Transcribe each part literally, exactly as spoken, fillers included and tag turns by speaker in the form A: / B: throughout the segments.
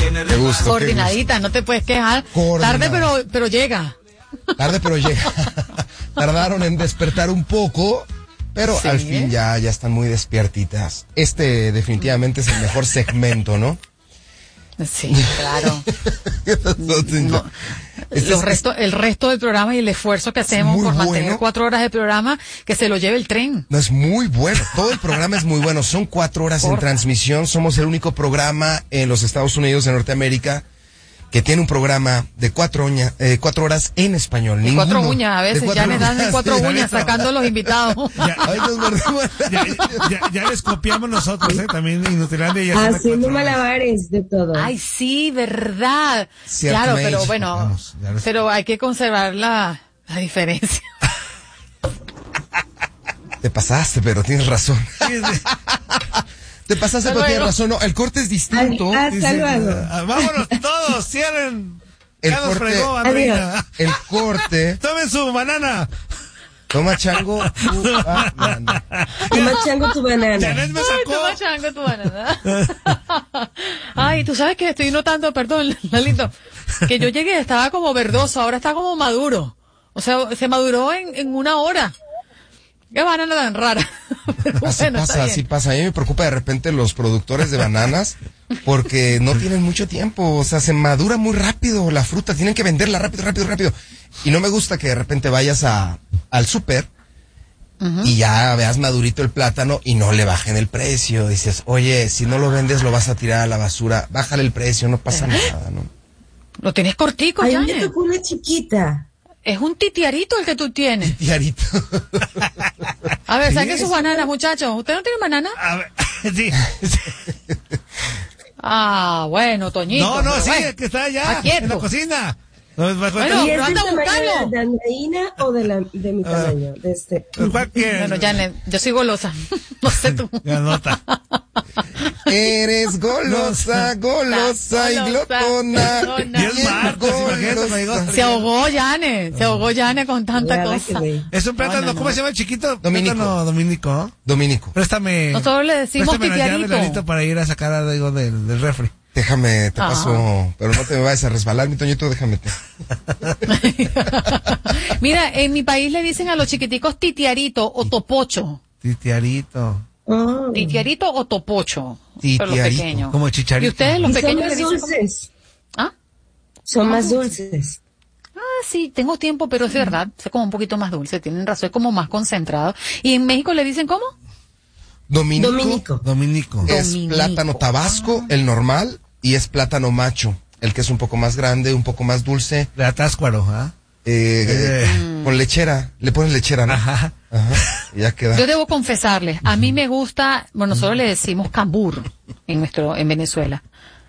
A: Qué gusto.
B: Coordinadita,
A: qué
B: no te puedes quejar. Tarde, pero, pero llega.
A: Tarde, pero llega. Tardaron en despertar un poco, pero sí, al fin ya, ya están muy despiertitas. Este definitivamente es el mejor segmento, ¿no?
B: Sí, claro. no,
A: este
B: los
A: es,
B: resto, el resto del programa y el esfuerzo que hacemos por mantener
A: bueno.
B: cuatro horas de programa, que se lo lleve el tren.
A: No, es muy bueno. Todo el programa es muy bueno. Son cuatro horas por... en transmisión. Somos el único programa en los Estados Unidos de Norteamérica que tiene un programa de cuatro, uña, eh, cuatro horas en español.
B: Y cuatro uñas, a veces ya les dan de cuatro
C: sí,
B: uñas sacando a los invitados.
C: Ya, ya, ya, ya les copiamos nosotros, ¿eh? También Inutilandia ya
D: haciendo malabares de todo.
B: Ay, sí, verdad. Cierto, claro, pero bueno, vamos, les... pero hay que conservar la, la diferencia.
A: Te pasaste, pero tienes razón. Te pasaste, pero tienes razón. No, el corte es distinto.
D: Hasta luego.
C: Vámonos todos, cierren.
A: El
C: ya nos
A: corte,
C: fregó, Andreina.
A: El corte.
C: Tomen su banana.
A: Toma chango tu banana.
D: Toma chango tu banana.
C: Janet me sacó.
B: Toma chango tu banana. Ay, tú sabes que estoy notando, perdón, Lalito, que yo llegué, estaba como verdoso, ahora está como maduro. O sea, se maduró en, en una hora. Qué banana tan rara.
A: Así
B: bueno,
A: pasa, así pasa. A mí me preocupa de repente los productores de bananas porque no tienen mucho tiempo. O sea, se madura muy rápido la fruta. Tienen que venderla rápido, rápido, rápido. Y no me gusta que de repente vayas a al súper uh-huh. y ya veas madurito el plátano y no le bajen el precio. Dices, oye, si no lo vendes lo vas a tirar a la basura. Bájale el precio, no pasa ¿Eh? nada, ¿no?
B: Lo tienes cortico,
D: ya.
B: Ay,
D: me tocó una chiquita.
B: Es un titiarito el que tú tienes.
A: Titiarito.
B: A ver, saquen sus bananas, muchachos. ¿Usted no tiene banana?
C: A ver, sí. sí.
B: Ah, bueno, Toñito.
C: No, no, sí,
B: bueno,
C: es que está allá, en la cocina. No, es
B: bueno, pero anda a buscarlo.
D: ¿De Andreina o de, la, de mi tamaño? De este.
B: Bueno, Janet, yo soy golosa. No sé tú.
C: Anota.
A: Eres golosa, golosa, golosa y glotona.
C: Y es martes, imagínate.
B: Se ahogó Janet, se ahogó Janet con tanta cosa.
C: Es un plátano, no, no, ¿cómo no. se llama el chiquito?
A: Dominico.
C: Plátano Dominico.
A: Dominico.
C: Préstame.
B: Nosotros le decimos titiarito.
C: Para ir a sacar algo del, del refri.
A: Déjame, te paso, Ajá. pero no te me vayas a resbalar, mi Toñito, déjame. Te...
B: Mira, en mi país le dicen a los chiquiticos titiarito o topocho.
C: Titiarito.
D: Oh.
B: Titiarito o topocho.
A: Titiarito.
B: Los pequeños.
C: Como chicharito.
B: ¿Y ustedes los
D: ¿Y
B: pequeños
D: son más
B: le dicen
D: dulces?
B: Como... ¿Ah?
D: Son más dulces.
B: Ah, sí, tengo tiempo, pero es verdad, es como un poquito más dulce, tienen razón, es como más concentrado. ¿Y en México le dicen cómo?
A: Dominico.
D: Dominico.
C: Dominico.
A: Es
B: Dominico.
A: plátano tabasco, el normal, y es plátano macho, el que es un poco más grande, un poco más dulce.
C: De atáscuaro, ¿ah?
A: Eh, eh. Con lechera, le pones lechera, ¿no?
C: Ajá.
A: Ajá. Y ya queda.
B: Yo debo confesarles, a mí me gusta, bueno, nosotros le decimos cambur en nuestro, en Venezuela.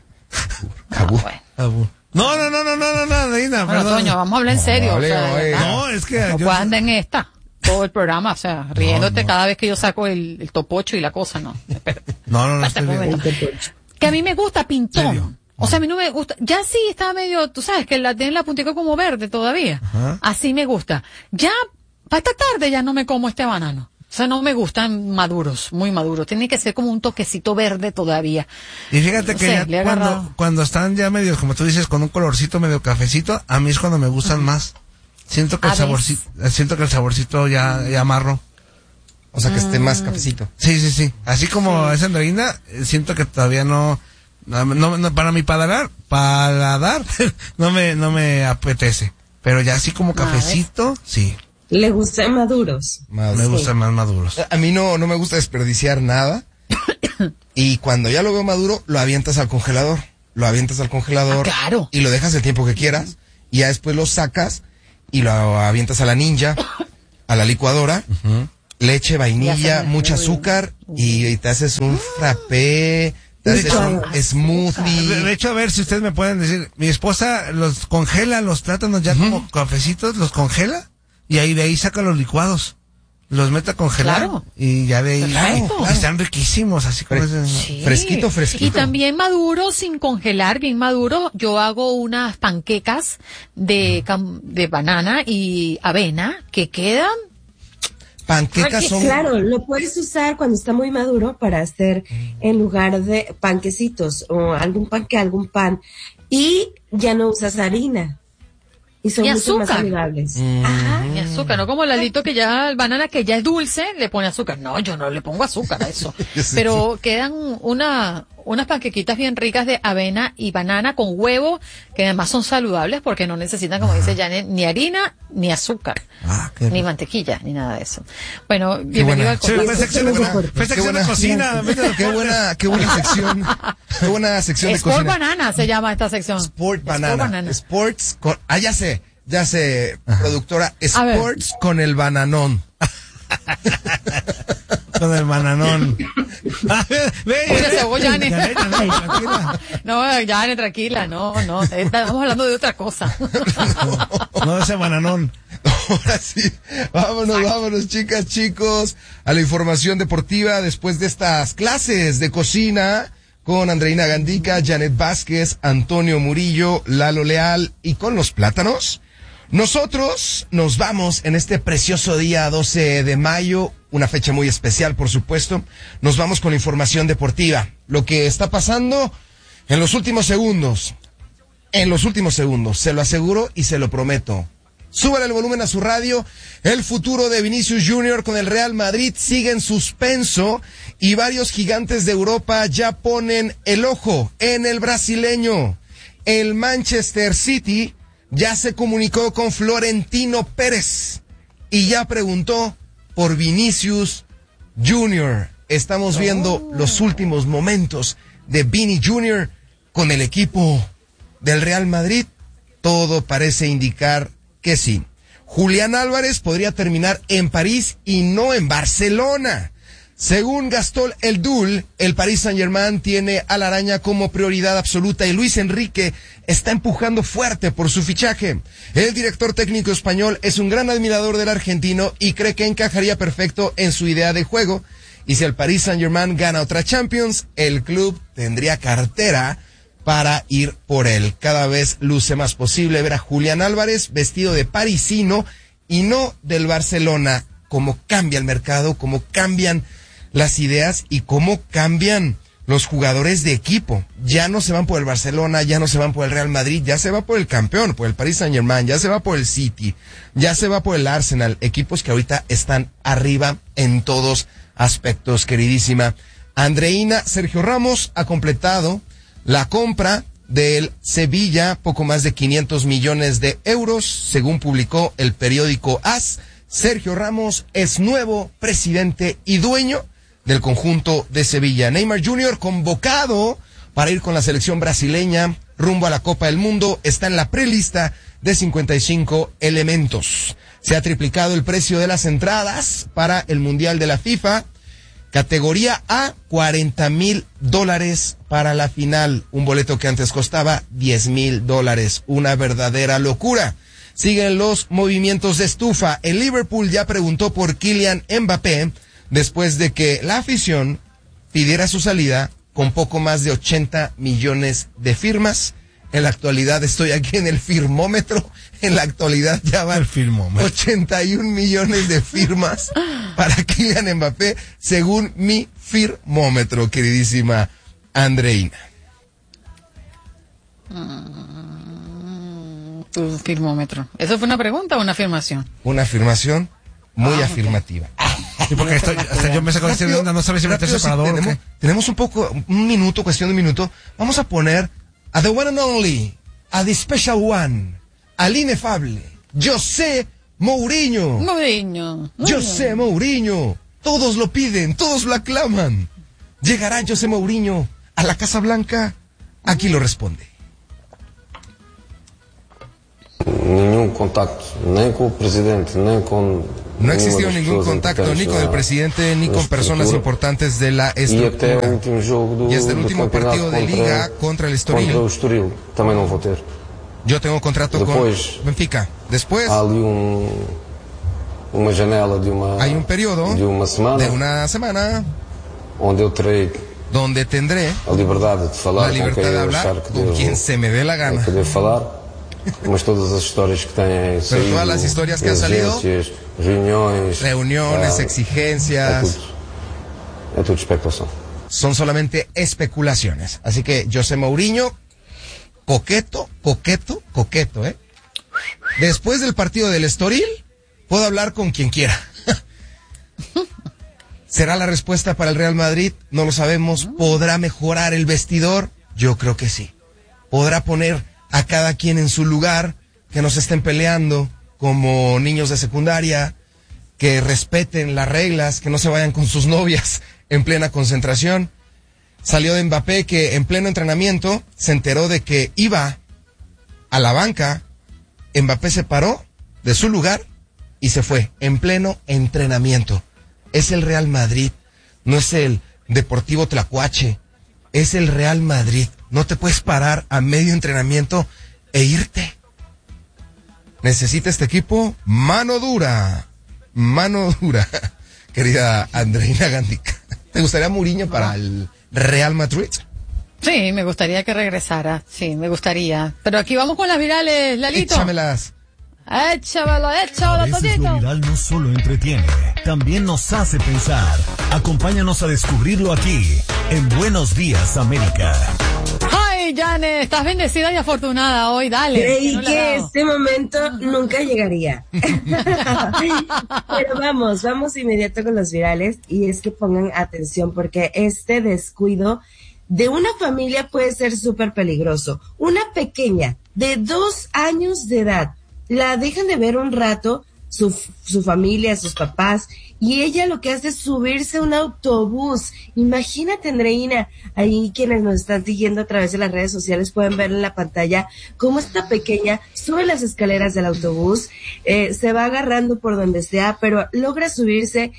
A: Cabur.
B: Ah, bueno.
C: Cabur. No, no, no, no, no, no, no, Deina,
B: bueno, Toño, vamos a hablar en serio.
A: No,
B: o sea,
A: vale,
C: no es que
B: no
C: yo...
B: puedes andar en esta todo el programa, o sea, riéndote
C: no, no.
B: cada vez que yo saco el, el topocho y la cosa, no. Pero,
C: no, no, no, estoy bien.
B: Que a mí me gusta pintón.
C: ¿Serio?
B: O sea, a mí no me gusta, ya sí está medio, tú sabes, que la tiene la puntica como verde todavía.
C: Ajá.
B: Así me gusta. Ya, para esta tarde ya no me como este banano. O sea, no me gustan maduros, muy maduros. Tiene que ser como un toquecito verde todavía.
C: Y fíjate
B: No
C: que
B: sé,
C: ya
B: le he
C: cuando,
B: agarrado.
C: cuando están ya medios, como tú dices, con un colorcito medio cafecito, a mí es cuando me gustan uh-huh. más. Siento que
B: ¿A
C: el saborcito, siento que el saborcito ya, ya amarro.
A: O sea, que esté más cafecito.
C: Sí, sí, sí. Así como
B: Sí.
C: es Andreina, siento que todavía no, no, no, no para mi paladar, paladar, no me, no me apetece. Pero ya así como cafecito, sí.
D: Le gustan maduros.
A: Maduros.
C: Me
D: Sí.
C: gustan más maduros.
A: A mí no, no me gusta desperdiciar nada. Y cuando ya lo veo maduro, lo avientas al congelador. Lo avientas al congelador.
B: Ah, claro.
A: Y lo dejas el tiempo que quieras. Y ya después lo sacas y lo avientas a la ninja, a la licuadora.
C: Uh-huh.
A: Leche, vainilla,
B: Ya se me
A: mucha
B: fue.
A: azúcar. Y, y te haces un frappé. Te haces un
C: De,
A: smoothie.
C: de hecho, a ver si ustedes me pueden decir, mi esposa los congela los plátanos ya uh-huh. como cafecitos, los congela y ahí de ahí saca los licuados. Los mete a congelar
B: Claro.
C: y ya de ahí
B: Perfecto.
C: claro, están riquísimos, así como
A: Fre-
C: ese,
B: Sí.
A: Fresquito, fresquito.
B: Y también maduro, sin congelar, bien maduro. Yo hago unas panquecas de, cam- de banana y avena que quedan
A: panquecas son...
D: Claro, lo puedes usar cuando está muy maduro para hacer en lugar de panquecitos o algún panque, algún pan. Y ya no usas harina. Y son
B: Y
D: mucho más
B: azúcar.
D: saludables.
B: Ajá, y azúcar, no como Lalito que ya, el banana que ya es dulce, le pone azúcar. No, yo no le pongo azúcar a eso. Pero quedan una, unas panquequitas bien ricas de avena y banana con huevo, que además son saludables porque no necesitan, como dice Janet, ni harina, ni azúcar,
A: Ah, qué
B: ni mantequilla, ni nada de eso. Bueno, bienvenido
A: buena.
B: al
C: Sí,
B: contacto.
C: fue sección de,
D: buena-
C: fue
A: qué
C: sección de
A: buena-
C: cocina. vete-
A: Qué buena, qué buena sección. Qué buena sección de
B: Sport
A: cocina.
B: Banana se llama esta sección.
A: Sport banana. Sports con... Ah, ya sé. Ya sé, productora.
B: A ver.
A: Sports con el bananón.
C: Con el bananón. Ve,
B: Oye, se ahogó Janet.
C: Janet, Janet, tranquila.
B: No, Janet, tranquila, no, no, estamos hablando de otra cosa.
C: No, ese bananón.
A: Ahora sí, vámonos, vámonos, chicas, chicos, a la información deportiva después de estas clases de cocina con Andreina Gandica, Janet Vázquez, Antonio Murillo, Lalo Leal y con los plátanos. Nosotros nos vamos en este precioso día doce de mayo, una fecha muy especial, por supuesto. Nos vamos con la información deportiva, lo que está pasando en los últimos segundos. En los últimos segundos, se lo aseguro y se lo prometo. Súbale el volumen a su radio. El futuro de Vinicius Junior con el Real Madrid sigue en suspenso y varios gigantes de Europa ya ponen el ojo en el brasileño. El Manchester City ya se comunicó con Florentino Pérez y ya preguntó por Vinicius Junior Estamos viendo los últimos momentos de Vini Junior con el equipo del Real Madrid. Todo parece indicar que sí. Julián Álvarez podría terminar en París y no en Barcelona. Según Gastón Eldul, el Paris Saint-Germain tiene a la araña como prioridad absoluta y Luis Enrique está empujando fuerte por su fichaje. El director técnico español es un gran admirador del argentino y cree que encajaría perfecto en su idea de juego. Y si el Paris Saint-Germain gana otra Champions, el club tendría cartera para ir por él. Cada vez luce más posible ver a Julián Álvarez vestido de parisino y no del Barcelona. Cómo cambia el mercado, cómo cambian las ideas y cómo cambian los jugadores de equipo. Ya no se van por el Barcelona, ya no se van por el Real Madrid, ya se va por el campeón, por el Paris Saint-Germain, ya se va por el City, ya se va por el Arsenal, equipos que ahorita están arriba en todos aspectos, queridísima Andreina. Sergio Ramos ha completado la compra del Sevilla, poco más de quinientos millones de euros, según publicó el periódico AS. Sergio Ramos es nuevo presidente y dueño del conjunto de Sevilla. Neymar junior convocado para ir con la selección brasileña rumbo a la Copa del Mundo, está en la prelista de cincuenta y cinco elementos. Se ha triplicado el precio de las entradas para el Mundial de la FIFA. Categoría A, cuarenta mil dólares para la final. Un boleto que antes costaba diez mil dólares. Una verdadera locura. Siguen los movimientos de estufa. El Liverpool ya preguntó por Kylian Mbappé después de que la afición pidiera su salida con poco más de ochenta millones de firmas. En la actualidad estoy aquí en el firmómetro. En la actualidad ya van ochenta y un millones de firmas para Kylian Mbappé, según mi firmómetro, queridísima Andreina.
B: Mm, tu firmómetro. ¿Eso fue una pregunta o una afirmación?
A: Una afirmación muy
B: Ah,
A: afirmativa.
C: Sí, porque esto, hasta yo me saco de onda, no sabes si meter
A: Rápido, sí,
C: separador o
A: tenemos,
C: qué.
A: tenemos un poco, un minuto, cuestión de un minuto. Vamos a poner a the one and only, a the special one, al inefable, José Mourinho.
B: Mourinho.
A: José Mourinho. Todos lo piden, todos lo aclaman. ¿Llegará José Mourinho a la Casa Blanca? Aquí lo responde.
E: Nenhum contacto, nem com o presidente, nem com.
A: No ha existido ningún contacto ni con el presidente ni con personas importantes de la estructura. Y hasta el último partido de liga contra el Estoril.
E: Contra o Estoril, também não vou ter.
A: Yo tengo contrato
E: Después,
A: con Benfica. Después
E: há ali um, uma janela de uma,
A: hay un periodo
E: de uma semana
A: de una semana
E: onde eu terei
A: donde tendré
E: a liberdade de falar
A: la
E: com quem
A: libertad de
E: eu
A: hablar
E: achar que
A: con
E: devo,
A: quien se me dé la gana.
E: que devo falar, mas todas as histórias que têm saído,
A: todas las historias que han
E: as
A: salido,
E: agências, reuniões.
A: Reuniones,
E: ah,
A: exigencias.
E: É tudo, é tudo especulação.
A: Son solamente especulaciones. Así que José Mourinho, coqueto, coqueto, coqueto, ¿eh? Después del partido del Estoril, puedo hablar con quien quiera. ¿Será la respuesta para el Real Madrid? No lo sabemos. ¿Podrá mejorar el vestidor? Yo creo que sí. ¿Podrá poner a cada quien en su lugar? Que no se estén peleando como niños de secundaria, que respeten las reglas, que no se vayan con sus novias en plena concentración. Salió de Mbappé que en pleno entrenamiento se enteró de que iba a la banca. Mbappé se paró de su lugar y se fue en pleno entrenamiento. Es el Real Madrid, no es el Deportivo Tlacuache, es el Real Madrid. No te puedes parar a medio entrenamiento e irte. Necesita este equipo mano dura, mano dura, querida Andreina Gandica. ¿Te gustaría Mourinho para el Real Madrid?
B: Sí, me gustaría que regresara, sí, me gustaría. Pero aquí vamos con las virales, Lalito.
A: Échamelas.
B: Échamelo, échamelo,
F: A veces
B: todito.
F: lo viral no solo entretiene, también nos hace pensar. Acompáñanos a descubrirlo aquí, en Buenos Días, América.
B: Ay, Janet, estás bendecida y afortunada hoy, dale.
D: Creí
B: no le ha
D: que
B: dado.
D: este momento nunca llegaría. Pero vamos, vamos inmediato con los virales y es que pongan atención porque este descuido de una familia puede ser súper peligroso. Una pequeña de dos años de edad la dejan de ver un rato, su, su familia, sus papás, y ella lo que hace es subirse a un autobús. Imagínate, Andreina, ahí quienes nos están siguiendo a través de las redes sociales pueden ver en la pantalla cómo esta pequeña sube las escaleras del autobús, eh, se va agarrando por donde sea, pero logra subirse.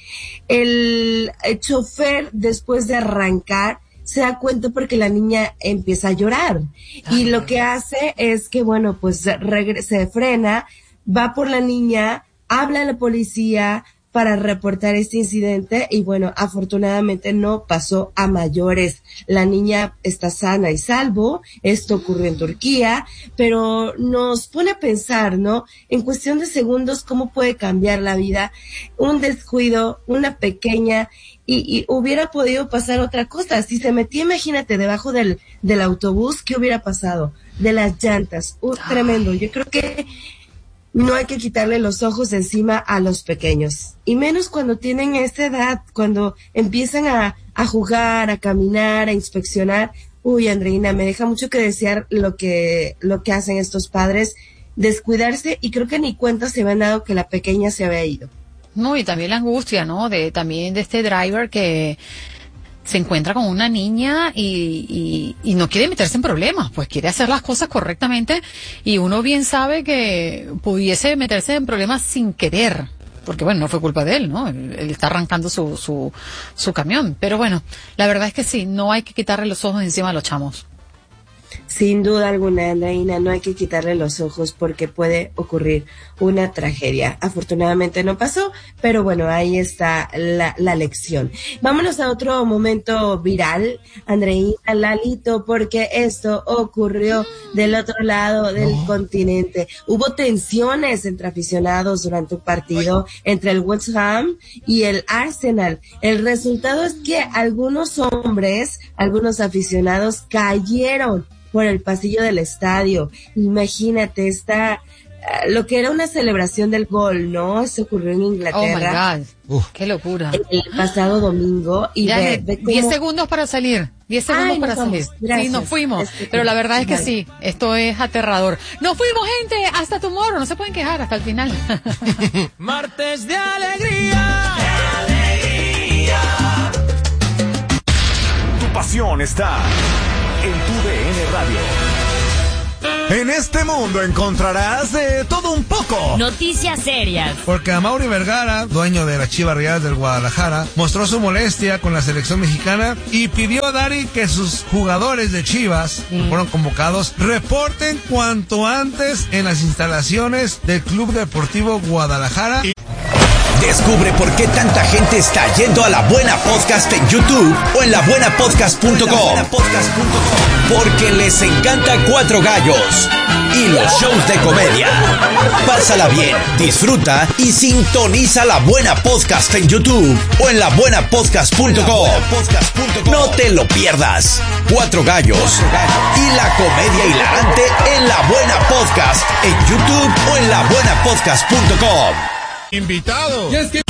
D: El, el chofer, después de arrancar, se da cuenta porque la niña empieza a llorar. Y lo que hace es que, bueno, pues regre- se frena, va por la niña, habla a la policía para reportar este incidente y bueno, afortunadamente no pasó a mayores. La niña está sana y salvo. Esto ocurrió en Turquía, pero nos pone a pensar, ¿no? En cuestión de segundos, cómo puede cambiar la vida. Un descuido, una pequeña, y, y hubiera podido pasar otra cosa. Si se metía, imagínate, debajo del, del autobús, ¿qué hubiera pasado? De las llantas. Uh, tremendo. Yo creo que no hay que quitarle los ojos de encima a los pequeños. Y menos cuando tienen esta edad, cuando empiezan a, a jugar, a caminar, a inspeccionar. Uy, Andreina, me deja mucho que desear lo que, lo que hacen estos padres, descuidarse, y creo que ni cuenta se habían dado que la pequeña se había ido.
B: No, y también la angustia, ¿no? De, también de este driver que se encuentra con una niña y, y, y no quiere meterse en problemas, pues quiere hacer las cosas correctamente y uno bien sabe que pudiese meterse en problemas sin querer, porque bueno, no fue culpa de él, ¿no? Él, él está arrancando su, su, su camión, pero bueno, la verdad es que sí, no hay que quitarle los ojos encima a los chamos.
D: Sin duda alguna, Andreina, no hay que quitarle los ojos porque puede ocurrir una tragedia. Afortunadamente no pasó, pero bueno, ahí está la, la lección. Vámonos a otro momento viral, Andreina, Lalito, porque esto ocurrió del otro lado del no. continente. Hubo tensiones entre aficionados durante un partido entre el West Ham y el Arsenal. El resultado es que algunos hombres, algunos aficionados cayeron por el pasillo del estadio. Imagínate, esta, uh, lo que era una celebración del gol, ¿no? Eso ocurrió en Inglaterra.
B: Oh my God. Uf. Qué locura.
D: El pasado domingo. Y
B: ya,
D: ve, ve
B: diez cómo... segundos para salir. Diez segundos Ay, para salir.
D: Gracias.
B: Sí, nos fuimos. Es que, Pero la verdad es que vale. sí, esto es aterrador. Nos fuimos, gente, hasta tomorrow. No se pueden quejar hasta el final.
G: Martes de alegría. De alegría.
F: Tu pasión está en tu D N Radio. En este mundo encontrarás de todo un poco.
H: Noticias serias.
C: Porque Amaury Vergara, dueño de la Chivas Rayadas del Guadalajara, mostró su molestia con la selección mexicana y pidió a Dari que sus jugadores de Chivas, mm. que fueron convocados, reporten cuanto antes en las instalaciones del Club Deportivo Guadalajara. Y
H: Descubre por qué tanta gente está yendo a La Buena Podcast en YouTube o en la buena podcast punto com. Porque les encanta Cuatro Gallos y los shows de comedia. Pásala bien, disfruta y sintoniza La Buena Podcast en YouTube o en la buena podcast punto com. No te lo pierdas. Cuatro Gallos y la comedia hilarante en La Buena Podcast en YouTube o en la buena podcast punto com.
I: Invitado.
J: Y es que...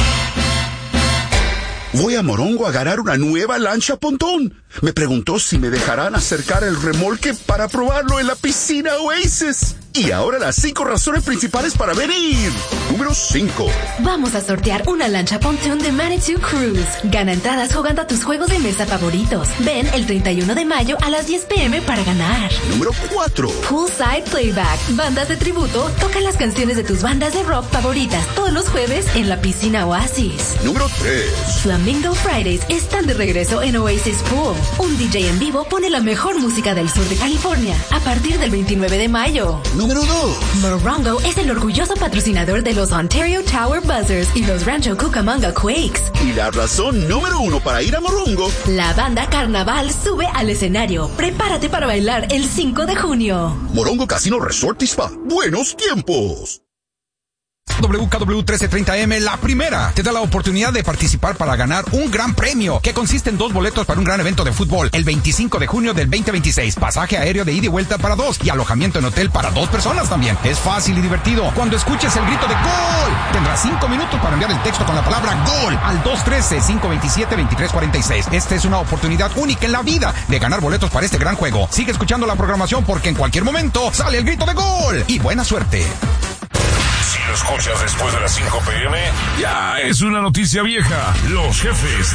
J: Voy a Morongo a ganar una nueva lancha pontón. Me preguntó si me dejarán acercar el remolque para probarlo en la piscina Oasis. Y ahora las cinco razones principales para venir. Número cinco.
K: Vamos a sortear una lancha pontón de Manitou Cruise. Gana entradas jugando a tus juegos de mesa favoritos. Ven el treinta y uno de mayo a las diez pm para ganar.
J: Número cuatro.
K: Poolside Playback. Bandas de tributo tocan las canciones de tus bandas de rock favoritas todos los jueves en la piscina Oasis.
J: Número tres.
K: Flamingo Fridays están de regreso en Oasis Pool. Un D J en vivo pone la mejor música del sur de California a partir del veintinueve de mayo.
J: Número dos.
K: Morongo es el orgulloso patrocinador de los Ontario Tower Buzzers y los Rancho Cucamonga Quakes.
J: Y la razón número uno para ir a Morongo.
K: La banda Carnaval sube al escenario. Prepárate para bailar el cinco de junio.
J: Morongo Casino Resort y Spa. Buenos tiempos.
L: W K W trece treinta M, la primera, te da la oportunidad de participar para ganar un gran premio, que consiste en dos boletos para un gran evento de fútbol, el veinticinco de junio del veinte veintiséis, pasaje aéreo de ida y vuelta para dos, y alojamiento en hotel para dos personas también. Es fácil y divertido. Cuando escuches el grito de ¡Gol!, tendrás cinco minutos para enviar el texto con la palabra ¡Gol! Al dos uno tres, cinco dos siete, dos tres cuatro seis. Esta es una oportunidad única en la vida de ganar boletos para este gran juego. Sigue escuchando la programación porque en cualquier momento sale el grito de ¡Gol! Y buena suerte.
M: Si lo escuchas después de las cinco pm, ya es una noticia vieja. Los jefes.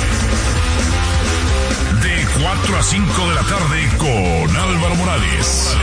M: De cuatro a cinco de la tarde con Álvaro Morales.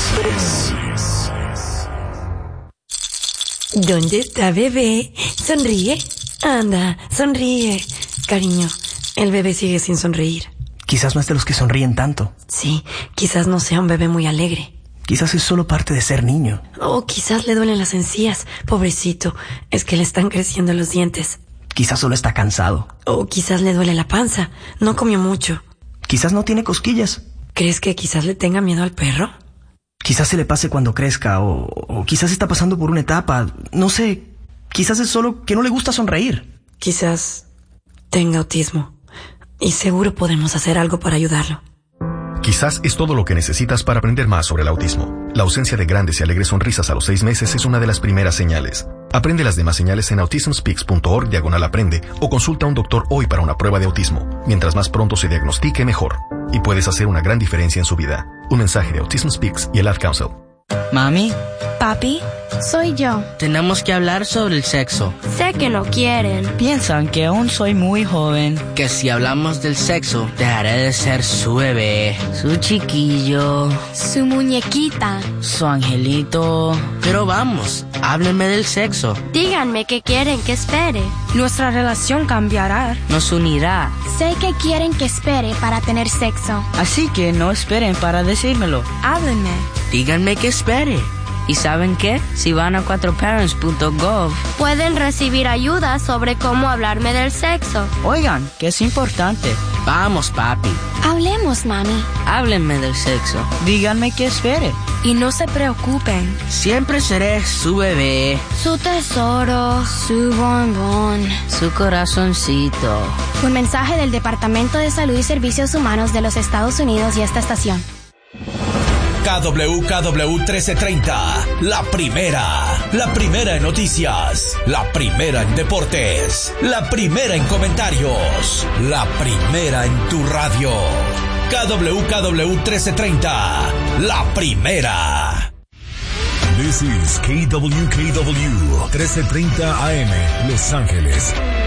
N: ¿Dónde está bebé? Sonríe. Anda, sonríe. Cariño, el bebé sigue sin sonreír.
O: Quizás no es de los que sonríen tanto.
N: Sí, quizás no sea un bebé muy alegre.
O: Quizás es solo parte de ser niño.
N: O quizás le duelen las encías. Pobrecito, es que le están creciendo los dientes.
O: Quizás solo está cansado.
N: O quizás le duele la panza. No comió mucho.
O: Quizás no tiene cosquillas.
N: ¿Crees que quizás le tenga miedo al perro?
O: Quizás se le pase cuando crezca. O, o quizás está pasando por una etapa. No sé. Quizás es solo que no le gusta sonreír.
N: Quizás tenga autismo. Y seguro podemos hacer algo para ayudarlo.
P: Quizás es todo lo que necesitas para aprender más sobre el autismo. La ausencia de grandes y alegres sonrisas a los seis meses es una de las primeras señales. Aprende las demás señales en autismspeaks punto org diagonal aprende o consulta a un doctor hoy para una prueba de autismo. Mientras más pronto se diagnostique, mejor. Y puedes hacer una gran diferencia en su vida. Un mensaje de Autism Speaks y el Ad Council.
Q: Mami.
R: Papi, soy yo.
Q: Tenemos que hablar sobre el sexo.
R: Sé que no quieren.
Q: Piensan que aún soy muy joven. Que si hablamos del sexo, dejaré de ser su bebé, su chiquillo,
R: su muñequita,
Q: su angelito. Pero vamos, háblenme del sexo.
R: Díganme qué quieren que espere. Nuestra relación cambiará.
Q: Nos unirá.
R: Sé que quieren que espere para tener sexo.
Q: Así que no esperen para decírmelo.
R: Háblenme.
Q: Díganme que espere. ¿Y saben qué? Si van a cuatro parents punto gov,
R: pueden recibir ayuda sobre cómo hablarme del sexo.
Q: Oigan, que es importante. Vamos, papi.
R: Hablemos, mami.
Q: Háblenme del sexo. Díganme que espere.
R: Y no se preocupen.
Q: Siempre seré su bebé,
R: su tesoro, su bombón,
Q: su corazoncito.
R: Un mensaje del Departamento de Salud y Servicios Humanos de los Estados Unidos y esta estación.
H: K W K W trece treinta, la primera, la primera en noticias, la primera en deportes, la primera en comentarios, la primera en tu radio. K W K W trece treinta, la primera.
M: This is K W K W trece treinta A M, Los Ángeles.